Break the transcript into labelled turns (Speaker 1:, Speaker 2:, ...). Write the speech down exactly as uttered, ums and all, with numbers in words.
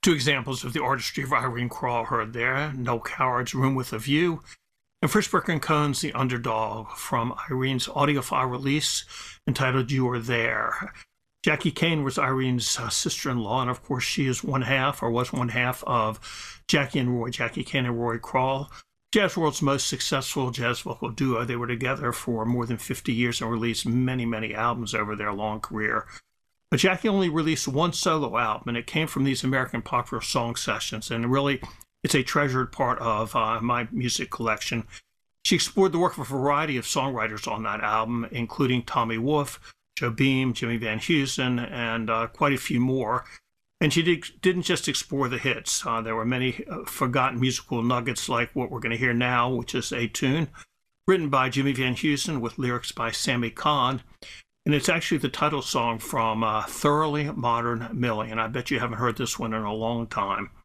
Speaker 1: Two examples of the artistry of Irene Krall heard there: Noel Coward's Room with a View, and Frischberg and Cohen's The Underdog from Irene's audiophile release entitled You Are There. Jackie Kane was Irene's uh, sister-in-law, and of course she is one half, or was one half, of Jackie and Roy, Jackie Kane and Roy Krall, jazz world's most successful jazz vocal duo. They were together for more than fifty years and released many, many albums over their long career. But Jackie only released one solo album, and it came from these American Popular Song Sessions, and really it's a treasured part of uh, my music collection. She explored the work of a variety of songwriters on that album, including Tommy Wolfe, Joe Beam, Jimmy Van Heusen, and uh, quite a few more. And she did, didn't just explore the hits. Uh, there were many uh, forgotten musical nuggets like what we're going to hear now, which is a tune written by Jimmy Van Heusen with lyrics by Sammy Kahn. And it's actually the title song from uh, Thoroughly Modern Millie. And I bet you haven't heard this one in a long time.